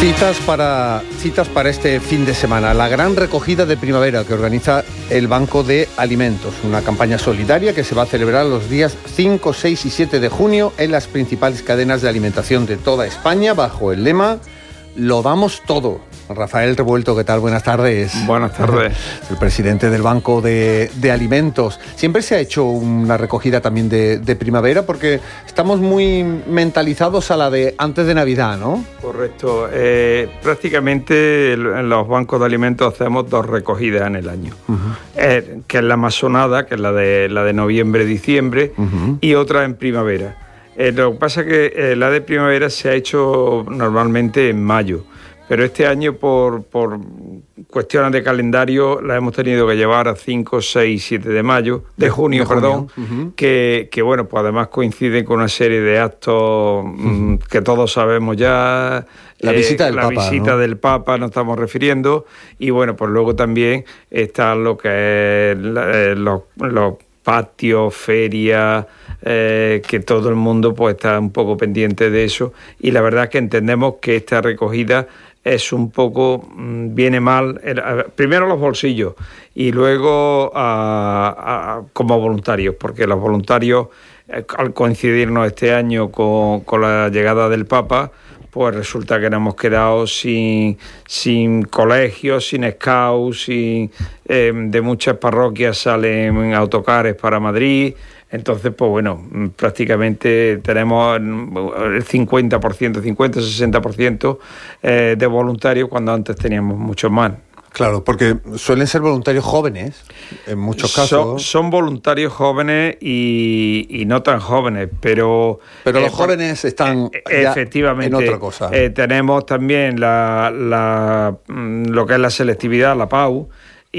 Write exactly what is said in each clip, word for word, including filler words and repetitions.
Citas para, citas para este fin de semana. La gran recogida de primavera que organiza el Banco de Alimentos. Una campaña solidaria que se va a celebrar los días cinco, seis y siete de junio en las principales cadenas de alimentación de toda España bajo el lema "Lo damos todo". Rafael Revuelto, ¿qué tal? Buenas tardes. Buenas tardes. El presidente del Banco de, de Alimentos. Siempre se ha hecho una recogida también de, de primavera porque estamos muy mentalizados a la de antes de Navidad, ¿no? Correcto. Eh, prácticamente en los bancos de alimentos hacemos dos recogidas en el año. Uh-huh. eh, que es la más sonada, que es la de, la de noviembre-diciembre, uh-huh. y otra en primavera. Eh, lo que pasa es que eh, la de primavera se ha hecho normalmente en mayo. Pero este año, por, por cuestiones de calendario, la hemos tenido que llevar a cinco, seis, siete de mayo, de junio, de perdón, junio. Uh-huh. que, que bueno, pues además coincide con una serie de actos uh-huh. mmm, que todos sabemos ya. La eh, visita del la Papa, visita ¿no? del Papa nos estamos refiriendo, y bueno, pues luego también está lo que es eh, los, los patios, ferias, eh, que todo el mundo pues está un poco pendiente de eso, y la verdad es que entendemos que esta recogida es un poco, viene mal, primero los bolsillos y luego a, a, como voluntarios, porque los voluntarios, al coincidirnos este año con, con la llegada del Papa, pues resulta que nos hemos quedado sin, sin colegios, sin scouts, sin, eh, de muchas parroquias salen autocares para Madrid. Entonces, pues bueno, prácticamente tenemos el cincuenta por ciento, cincuenta a sesenta por ciento eh, de voluntarios cuando antes teníamos muchos más. Claro, porque suelen ser voluntarios jóvenes, en muchos casos. Son, son voluntarios jóvenes y, y no tan jóvenes, pero... Pero los eh, jóvenes están eh, ya efectivamente, en otra cosa. Eh, tenemos también la, la, lo que es la selectividad, la P A U,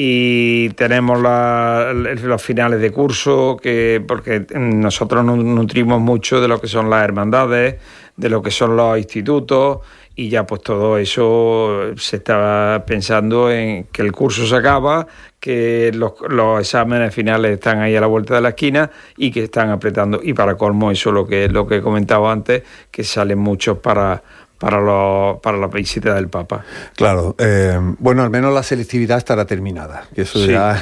y tenemos la, los finales de curso, que porque nosotros nos nutrimos mucho de lo que son las hermandades, de lo que son los institutos, y ya pues todo eso se está pensando en que el curso se acaba, que los, los exámenes finales están ahí a la vuelta de la esquina y que están apretando, y para colmo eso lo que lo que he comentado antes, que salen muchos para para los para la visita del Papa. Claro, eh, bueno, al menos la selectividad estará terminada, que eso sí. Ya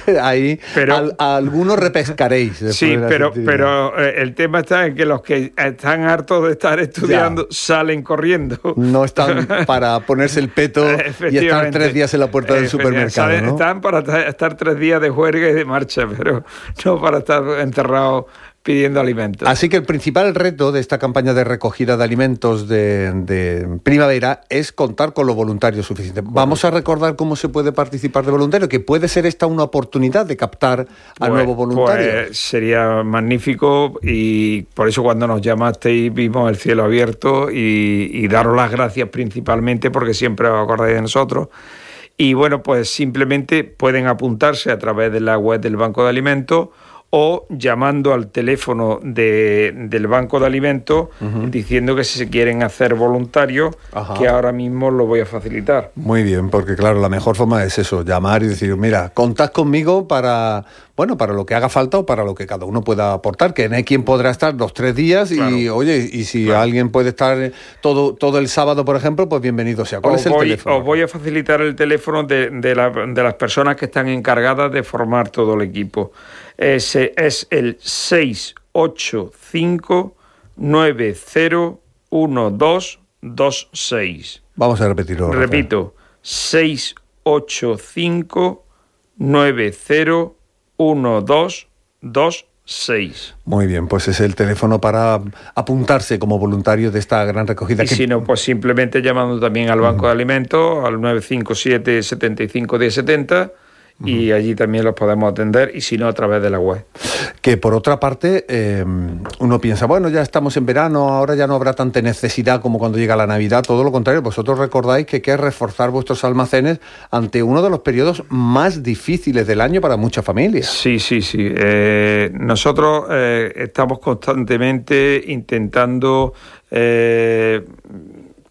ahí pero, al, a algunos repescaréis. Sí, de pero pero eh, el tema está en que los que están hartos de estar estudiando ya salen corriendo. No están para ponerse el peto y estar tres días en la puerta del supermercado, salen, ¿no? Están para estar tres días de juerga y de marcha, pero no para estar enterrados pidiendo alimentos. Así que el principal reto de esta campaña de recogida de alimentos de, de primavera es contar con los voluntarios suficientes. Bueno, vamos a recordar cómo se puede participar de voluntario, que puede ser esta una oportunidad de captar a pues, nuevos voluntarios. Pues sería magnífico, y por eso cuando nos llamasteis vimos el cielo abierto, y, y daros las gracias principalmente porque siempre os acordáis de nosotros. Y bueno, pues simplemente pueden apuntarse a través de la web del Banco de Alimentos o llamando al teléfono de, del Banco de Alimentos, uh-huh. diciendo que si se quieren hacer voluntarios, Ajá. que ahora mismo lo voy a facilitar. Muy bien, porque claro, la mejor forma es eso, llamar y decir, mira, contad conmigo para, bueno, para lo que haga falta o para lo que cada uno pueda aportar, que no hay quien podrá estar los tres días y, claro. oye, y si claro. alguien puede estar todo, todo el sábado, por ejemplo, pues bienvenido sea. ¿Cuál os es el voy, teléfono? Os voy a facilitar el teléfono de, de, la, de las personas que están encargadas de formar todo el equipo. Ese es el seis ocho cinco nueve cero uno dos dos seis. Vamos a repetirlo. Repito, seis ocho cinco nueve cero uno dos dos seis. Muy bien, pues es el teléfono para apuntarse como voluntario de esta gran recogida. Y que... si no, pues simplemente llamando también al Banco uh-huh. de Alimentos, al nueve cinco siete, setenta y cinco, diez setenta, y allí también los podemos atender, y si no, a través de la web. Que por otra parte, eh, uno piensa, bueno, ya estamos en verano, ahora ya no habrá tanta necesidad como cuando llega la Navidad. Todo lo contrario, vosotros recordáis que hay que reforzar vuestros almacenes ante uno de los periodos más difíciles del año para muchas familias. Sí, sí, sí. Eh, nosotros eh, estamos constantemente intentando... Eh,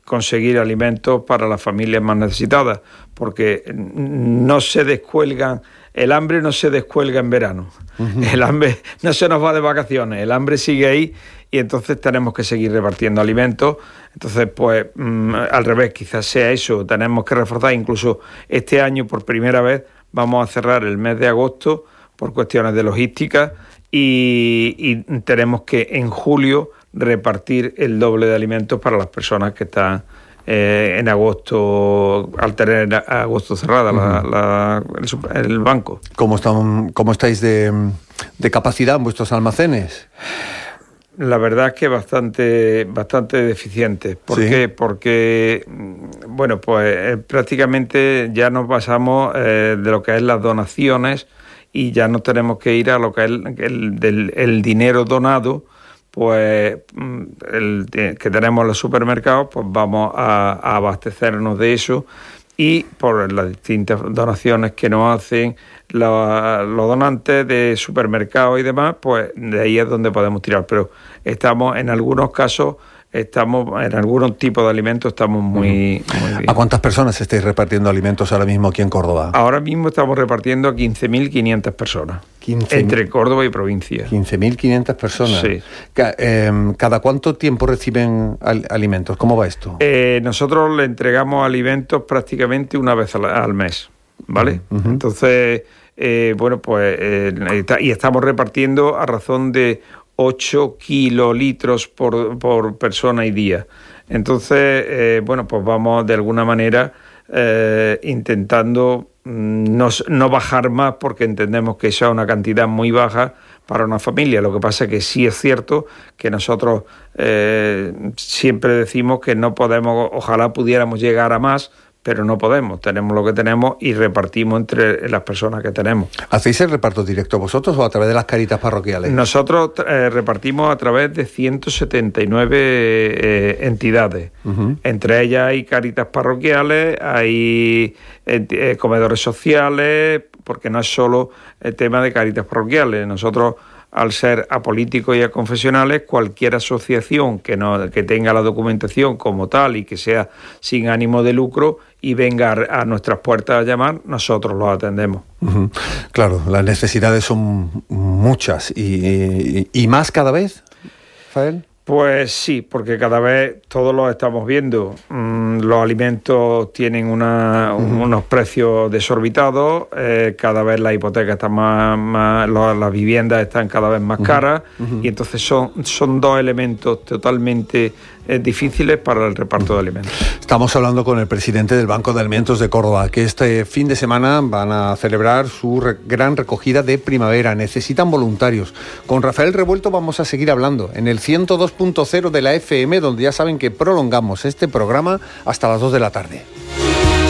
conseguir alimentos para las familias más necesitadas, porque no se descuelgan, el hambre no se descuelga en verano, uh-huh. el hambre no se nos va de vacaciones, el hambre sigue ahí y entonces tenemos que seguir repartiendo alimentos. Entonces, pues, mmm, al revés, quizás sea eso, tenemos que reforzar, incluso este año por primera vez vamos a cerrar el mes de agosto por cuestiones de logística y, y tenemos que en julio repartir el doble de alimentos para las personas que están eh, en agosto, al tener agosto cerrada uh-huh. la, la, el, el banco. ¿Cómo, están, cómo estáis de, de capacidad en vuestros almacenes? La verdad es que bastante bastante deficiente. ¿Por ¿Sí? qué? Porque, bueno, pues eh, prácticamente ya nos basamos eh, de lo que es las donaciones y ya no tenemos que ir a lo que es el, el, del, el dinero donado, pues el que tenemos en los supermercados, pues vamos a, a abastecernos de eso y por las distintas donaciones que nos hacen los, los donantes de supermercados y demás, pues de ahí es donde podemos tirar. Pero estamos en algunos casos, estamos en algunos tipos de alimentos estamos muy, uh-huh. muy bien. ¿A cuántas personas estáis repartiendo alimentos ahora mismo aquí en Córdoba? Ahora mismo estamos repartiendo a quince mil quinientas personas. quince entre Córdoba y provincia. quince mil quinientas personas. Sí. ¿Cada cuánto tiempo reciben al- alimentos? ¿Cómo va esto? Eh, nosotros le entregamos alimentos prácticamente una vez al, al mes, ¿vale? Uh-huh. Entonces, eh, bueno, pues, eh, y estamos repartiendo a razón de ocho kilolitros por, por persona y día. Entonces, eh, bueno, pues vamos de alguna manera eh, intentando no, no bajar más, porque entendemos que esa es una cantidad muy baja para una familia. Lo que pasa es que sí es cierto que nosotros eh, siempre decimos que no podemos, ojalá pudiéramos llegar a más, pero no podemos, tenemos lo que tenemos y repartimos entre las personas que tenemos. ¿Hacéis el reparto directo vosotros o a través de las Cáritas parroquiales? Nosotros eh, repartimos a través de ciento setenta y nueve eh, entidades. Uh-huh. Entre ellas hay Cáritas parroquiales, hay eh, comedores sociales, porque no es solo el tema de Cáritas parroquiales. Nosotros, al ser apolíticos y aconfesionales, cualquier asociación que no que tenga la documentación como tal y que sea sin ánimo de lucro y venga a, a nuestras puertas a llamar, nosotros los atendemos. Uh-huh. Claro, las necesidades son muchas y, y, y más cada vez, Rafael. Pues sí, porque cada vez todos lo estamos viendo. Mm, los alimentos tienen una, uh-huh. unos precios desorbitados, eh, cada vez las hipotecas están más, más los, las viviendas están cada vez más caras, uh-huh. y entonces son, son dos elementos totalmente eh, difíciles para el reparto de alimentos. Estamos hablando con el presidente del Banco de Alimentos de Córdoba, que este fin de semana van a celebrar su re- gran recogida de primavera. Necesitan voluntarios. Con Rafael Revuelto vamos a seguir hablando en el ciento dos punto cero de la F M, donde ya saben que prolongamos este programa hasta las dos de la tarde.